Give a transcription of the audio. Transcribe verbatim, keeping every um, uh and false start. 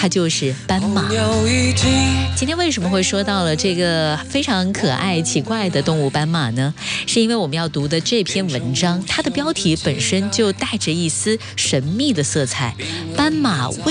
它就是斑马。今天为什么会说到了这个非常可爱奇怪的动物斑马呢？是因为我们要读的这篇文章，它的标题本身就带着一丝神秘的色彩。斑马为